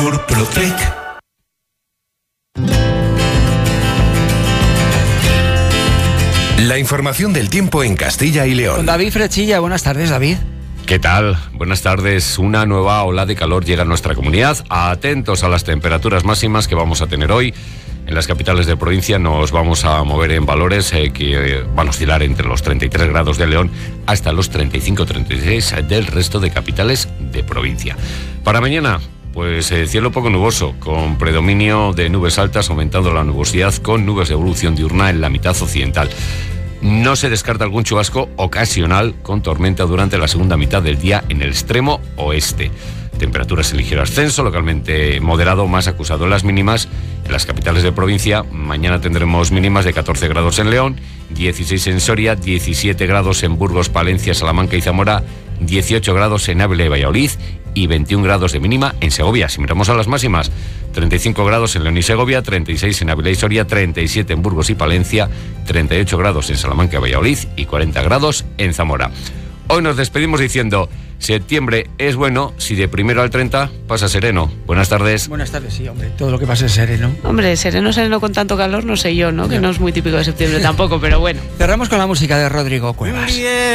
Protec. La información del tiempo en Castilla y León. Con David Frechilla. Buenas tardes, David. ¿Qué tal? Buenas tardes. Una nueva ola de calor llega a nuestra comunidad. Atentos a las temperaturas máximas que vamos a tener hoy. En las capitales de provincia nos vamos a mover en valores que van a oscilar entre los 33 grados de León hasta los 35-36 del resto de capitales de provincia. Para mañana, pues cielo poco nuboso, con predominio de nubes altas, aumentando la nubosidad con nubes de evolución diurna en la mitad occidental. No se descarta algún chubasco ocasional con tormenta durante la segunda mitad del día en el extremo oeste. Temperaturas en ligero ascenso, localmente moderado, más acusado en las mínimas. En las capitales de provincia, mañana tendremos mínimas de 14 grados en León, 16 en Soria, 17 grados en Burgos, Palencia, Salamanca y Zamora, 18 grados en Ávila y Valladolid y 21 grados de mínima en Segovia. Si miramos a las máximas, 35 grados en León y Segovia, 36 en Ávila y Soria, 37 en Burgos y Palencia, 38 grados en Salamanca y Valladolid y 40 grados en Zamora. Hoy nos despedimos diciendo: septiembre es bueno si de 1 al 30 pasa sereno. Buenas tardes. Buenas tardes, sí, hombre. Todo lo que pasa es sereno. Hombre, sereno con tanto calor, no sé yo, ¿no? Que no es muy típico de septiembre tampoco, pero bueno. Cerramos con la música de Rodrigo Cuevas.